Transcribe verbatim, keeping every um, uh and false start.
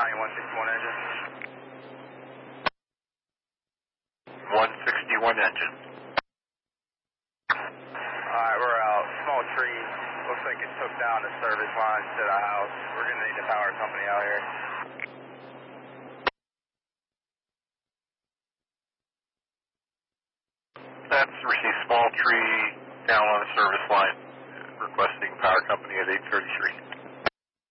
County one sixty-one engine. one sixty-one engine. Alright, we're out. Small tree. Looks like it took down the service lines to the house. We're going to need the power company out here. That's received small tree down on the service line, requesting power company at eight thirty-three.